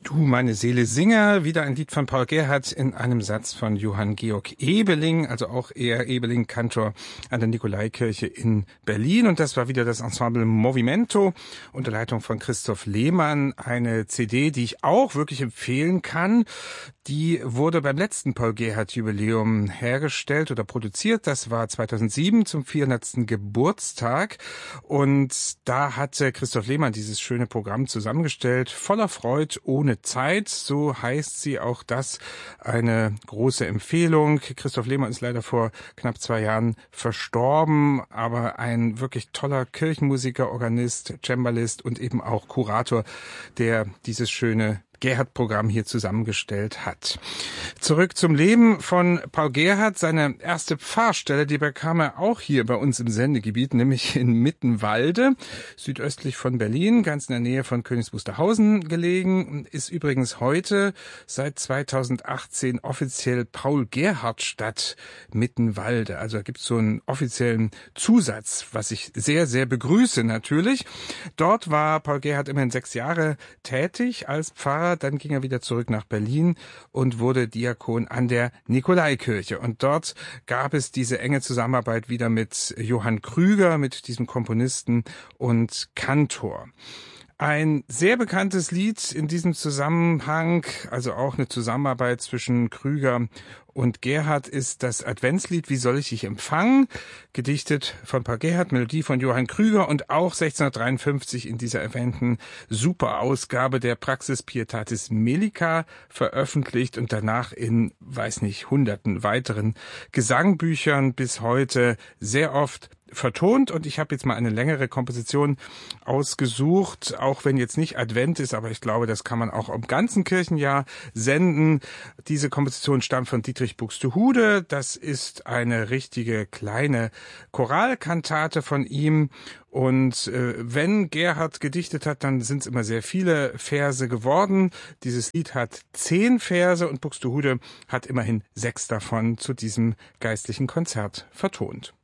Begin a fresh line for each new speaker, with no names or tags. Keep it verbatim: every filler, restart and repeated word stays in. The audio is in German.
Du, meine Seele singe, wieder ein Lied von Paul Gerhardt in einem Satz von Johann Georg Ebeling, also auch er Ebeling, Kantor an der Nikolaikirche in Berlin. Und das war wieder das Ensemble Movimento unter Leitung von Christoph Lehmann. Eine C D, die ich auch wirklich empfehlen kann. Die wurde beim letzten Paul Gerhardt Jubiläum hergestellt oder produziert. Das war zweitausendsieben zum vierhundertsten Geburtstag. Und da hatte Christoph Lehmann dieses schöne Programm zusammengestellt. Voller Freud, ohne Zeit, so heißt sie, auch das eine große Empfehlung. Christoph Lehmann ist leider vor knapp zwei Jahren verstorben, aber ein wirklich toller Kirchenmusiker, Organist, Cembalist und eben auch Kurator, der dieses schöne Gerhardt-Programm hier zusammengestellt hat. Zurück zum Leben von Paul Gerhardt. Seine erste Pfarrstelle, die bekam er auch hier bei uns im Sendegebiet, nämlich in Mittenwalde, südöstlich von Berlin, ganz in der Nähe von Königs Wusterhausen gelegen, ist übrigens heute seit zweitausendachtzehn offiziell Paul-Gerhardt-Stadt Mittenwalde. Also da gibt es so einen offiziellen Zusatz, was ich sehr, sehr begrüße natürlich. Dort war Paul Gerhardt immerhin sechs Jahre tätig als Pfarrer. Dann ging er wieder zurück nach Berlin und wurde Diakon an der Nikolaikirche. Und dort gab es diese enge Zusammenarbeit wieder mit Johann Krüger, mit diesem Komponisten und Kantor. Ein sehr bekanntes Lied in diesem Zusammenhang, also auch eine Zusammenarbeit zwischen Krüger und Gerhardt, ist das Adventslied Wie soll ich dich empfangen? Gedichtet von Paul Gerhardt, Melodie von Johann Krüger und auch sechzehnhundertdreiundfünfzig in dieser erwähnten Superausgabe der Praxis Pietatis Melica veröffentlicht und danach in, weiß nicht, hunderten weiteren Gesangbüchern bis heute sehr oft vertont. Und ich habe jetzt mal eine längere Komposition ausgesucht, auch wenn jetzt nicht Advent ist, aber ich glaube, das kann man auch im ganzen Kirchenjahr senden. Diese Komposition stammt von Dietrich Buxtehude. Das ist eine richtige kleine Choralkantate von ihm. Und äh, wenn Gerhardt gedichtet hat, dann sind es immer sehr viele Verse geworden. Dieses Lied hat zehn Verse und Buxtehude hat immerhin sechs davon zu diesem geistlichen Konzert vertont.